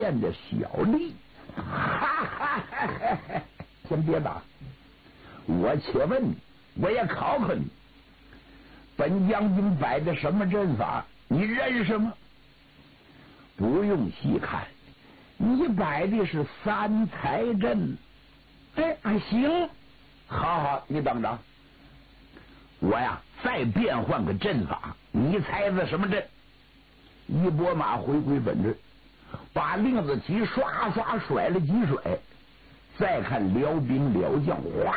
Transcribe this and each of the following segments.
变的小丽，哈哈哈哈！先别打，我且问你，我也考考你，本将军摆的什么阵法，你认识吗？不用细看，你摆的是三才阵。 哎，还行。 好好，你等着，我呀再变换个阵法，你猜是什么阵？一拨马回归本阵，把令子旗刷刷甩了几甩，再看辽兵辽将，哗，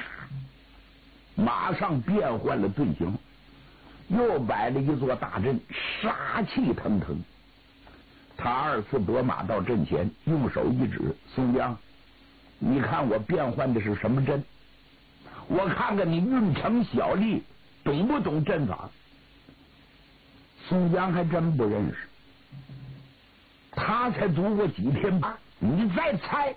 马上变换了队形，又摆了一座大阵，杀气腾腾。他二次拨马到阵前，用手一指：“宋江，你看我变换的是什么阵？我看看你运城小吏懂不懂阵法？”宋江还真不认识，他才读过几天吧？你再猜。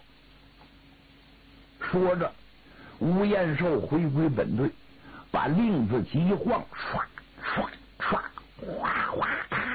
说着，吴彦寿回归本队，把令子旗一晃，唰唰唰，哗哗，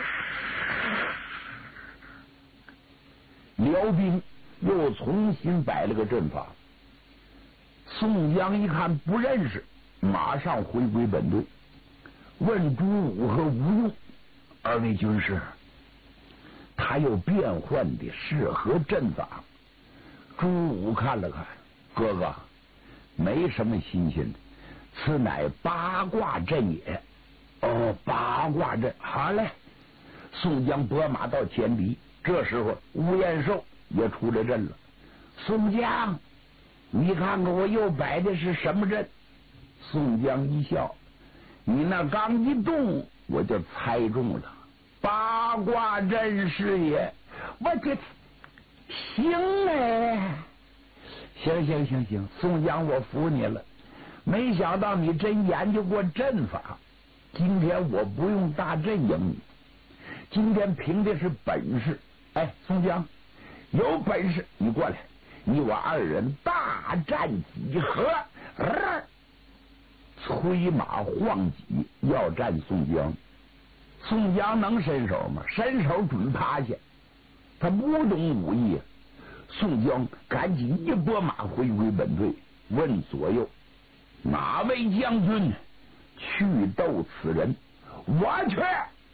辽兵又重新摆了个阵法。宋江一看不认识，马上回归本队，问朱武和吴用：“二位军师，他又变换的是何阵法？”朱武看了看，哥哥，没什么新鲜的，此乃八卦阵也。哦，八卦阵，好嘞。宋江拨马到前敌，这时候吴彦寿也出了阵了。宋江，你看看我又摆的是什么阵？宋江一笑，你那刚一动，我就猜中了，八卦阵是也。我这行哎，行，宋江，我服你了。没想到你真研究过阵法，今天我不用大阵赢你，今天凭的是本事。哎，宋江，有本事你过来，你我二人大战几合。催马晃戟要战宋江。宋江能伸手吗？伸手准趴下，他不懂武艺。宋江赶紧一拨马回归本队，问左右：“哪位将军去斗此人？”我去。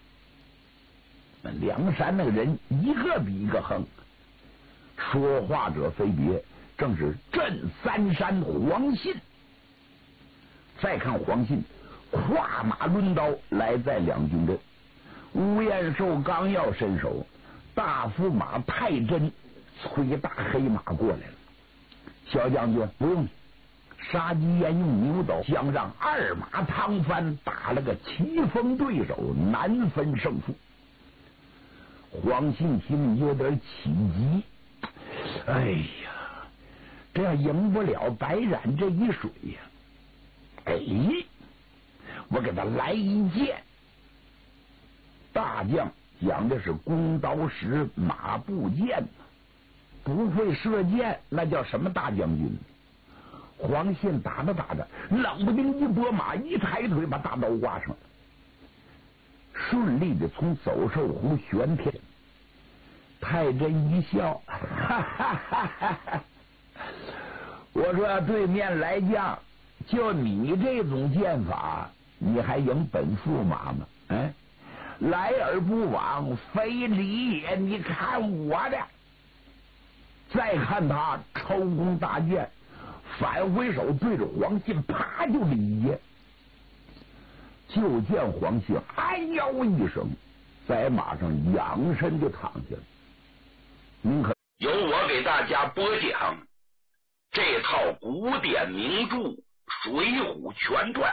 梁山那个人一个比一个横，说话者非别，正是镇三山黄信。再看黄信跨马抡刀来在两军阵，吴彦寿刚要伸手，大驸马太真催大黑马过来了。小将军不用，杀鸡焉用牛刀，想让二马趟翻，打了个棋逢对手，难分胜负。黄信心里有点起急，哎呀，这要赢不了白染这一水呀！哎，我给他来一箭。大将讲的是弓刀石马步箭，不会射箭那叫什么大将军？黄信打着打着，冷不丁一拨马，一抬腿把大刀挂上了，顺利的从走兽湖旋天。太真一笑，哈哈哈哈！我说对面来将，就你这种剑法，你还赢本驸马吗？哎，来而不往非礼也。你看我的，再看他抽弓搭箭，反回手对着黄信，啪就了一箭。就见黄信哎呦一声，在马上仰身就躺下了。您可由我给大家播讲这套古典名著《水浒全传》。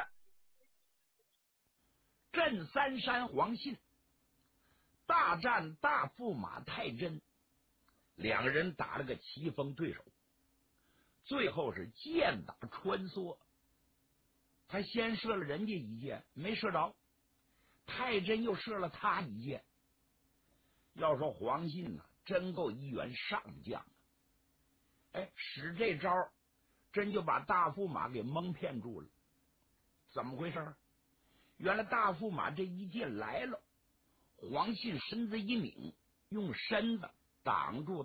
镇三山黄信大战大驸马太真，两人打了个棋逢对手，最后是箭打穿梭。他先射了人家一箭，没射着，太真又射了他一箭。要说黄信呢，真够一员上将啊！哎，使这招真就把大驸马给蒙骗住了。怎么回事？原来大驸马这一箭来了，黄信身子一拧，用身子挡住